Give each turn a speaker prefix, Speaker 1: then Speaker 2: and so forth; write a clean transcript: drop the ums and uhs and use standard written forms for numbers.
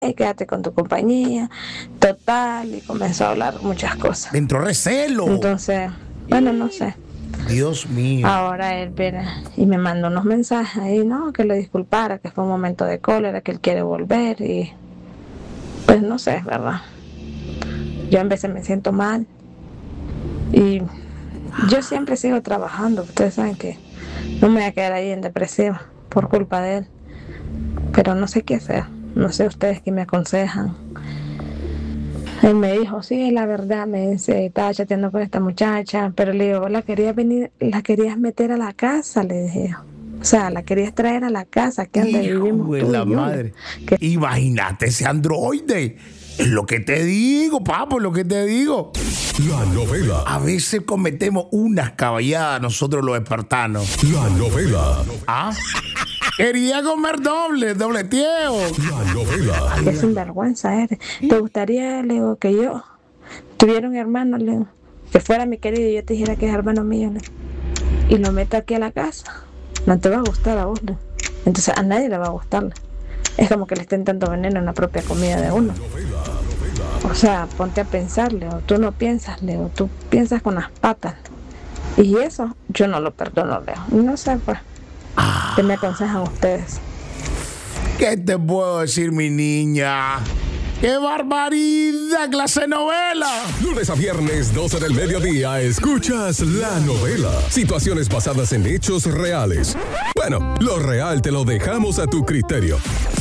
Speaker 1: quédate con tu compañía, total, y comenzó a hablar muchas cosas.
Speaker 2: Me entró recelo.
Speaker 1: Entonces, bueno, no sé.
Speaker 2: Dios mío.
Speaker 1: Ahora él viene y me mandó unos mensajes ahí, ¿no? Que lo disculpara, que fue un momento de cólera, que él quiere volver y pues no sé, ¿verdad? Yo en veces me siento mal y yo siempre sigo trabajando. Ustedes saben que no me voy a quedar ahí en depresiva por culpa de él, pero no sé qué hacer. No sé ustedes qué me aconsejan. Él me dijo, sí, la verdad, me dice, estaba chateando con esta muchacha, pero le digo, vos la querías meter a la casa, le dije yo. O sea, la querías traer a la casa, que donde vivimos
Speaker 2: Hijo de
Speaker 1: tú
Speaker 2: la
Speaker 1: y yo.
Speaker 2: madre. Imagínate ese androide. Es lo que te digo, papo, es lo que te digo.
Speaker 3: La novela.
Speaker 2: A veces cometemos unas caballadas nosotros los espartanos.
Speaker 3: La novela.
Speaker 2: ¿Ah? Quería comer dobleteo.
Speaker 3: La novela.
Speaker 1: Qué sinvergüenza eres. ¿Te gustaría, le digo, que yo tuviera un hermano, le digo, que fuera mi querido y yo te dijera que es hermano mío, le digo, y lo meto aquí a la casa? No te va a gustar a vos, le digo. Entonces a nadie le va a gustar. Es como que le estén dando veneno en la propia comida de uno. O sea, ponte a pensar, Leo. Tú no piensas, Leo. Tú piensas con las patas. Y eso yo no lo perdono, Leo. No sé, pues. ¿Qué me aconsejan ustedes?
Speaker 2: ¿Qué te puedo decir, mi niña? ¡Qué barbaridad, clase novela!
Speaker 3: Lunes a viernes, 12 del mediodía, escuchas La Novela. Situaciones basadas en hechos reales. Bueno, lo real te lo dejamos a tu criterio.